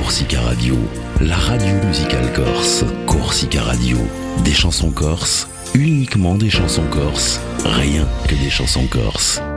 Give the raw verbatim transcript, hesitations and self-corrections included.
Corsica Radio, la radio musicale corse. Corsica Radio, des chansons corses, uniquement des chansons corses, rien que des chansons corses.